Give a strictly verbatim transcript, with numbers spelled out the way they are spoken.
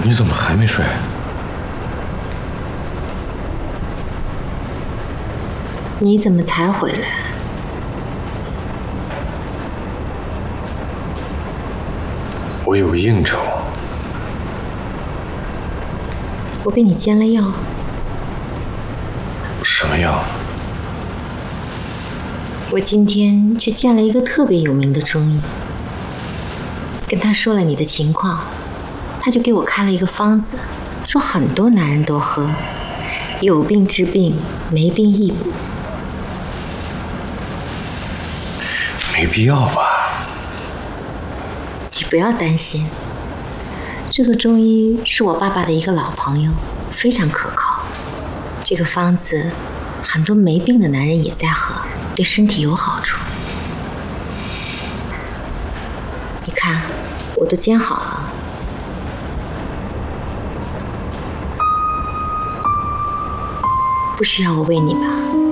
你怎么还没睡？ 你怎么才回来？ 我有应酬。 我给你煎了药。 什么药？ 我今天去见了一个特别有名的中医，跟他说了你的情况，他就给我开了一个方子，说很多男人都喝，有病治病，没病易补。 没必要吧？ 你不要担心，这个中医是我爸爸的一个老朋友，非常可靠。这个方子很多没病的男人也在喝，对身体有好处。你看，我都煎好了。不需要我喂你吧？